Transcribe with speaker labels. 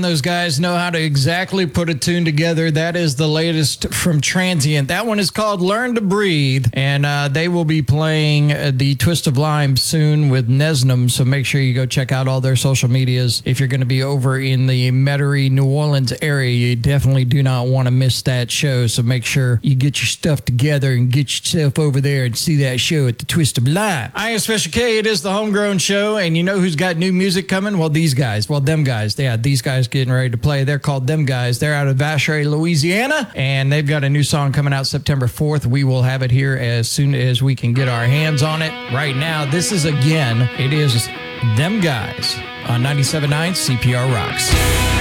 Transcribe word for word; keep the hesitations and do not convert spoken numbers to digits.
Speaker 1: those guys know how to exactly put a tune together. That is the latest from Transient. That one is called Learn to Breathe, and uh, they will be playing uh, the Twist of Lime soon with Nesnum, so make sure you go check out all their social medias. If you're going to be over in the Metairie, New Orleans area, you definitely do not want to miss that show, so make sure you get your stuff together and get yourself over there and see that show at the Twist of Lime. I am Special K. It is the Homegrown Show, and you know who's got new music coming? Well, these guys. Well, them guys. Yeah, these guys getting ready to play. They're called Them Guys. They're out of Vacherie, Louisiana, and they've got a new song coming out September fourth. We will have it here as soon as we can get our hands on it. Right now, this is again, it is Them Guys on ninety-seven point nine C P R Rocks.